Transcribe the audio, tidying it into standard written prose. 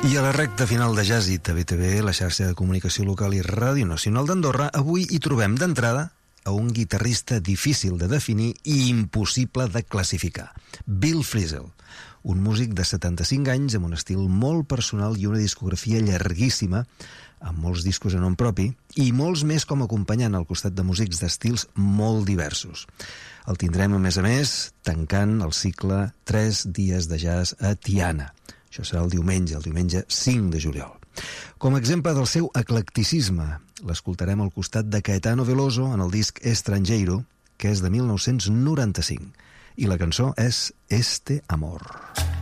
I a la recta final de Jàssit a BTV, la xarxa de comunicació local i Ràdio Nacional d'Andorra, avui hi trobem d'entrada a un guitarrista difícil de definir i impossible de classificar. Bill Frisell, un músic de 75 anys amb un estil molt personal i una discografia llarguíssima, amb molts discos en nom propi, i molts més com a acompanyant al costat de músics d'estils molt diversos. El tindrem, a més, tancant el cicle 3 dies de jazz a Tiana. Això serà el diumenge 5 de juliol. Com a exemple del seu eclecticisme, l'escoltarem al costat de Caetano Veloso en el disc Estrangeiro, que és de 1995, i la cançó és Este Amor.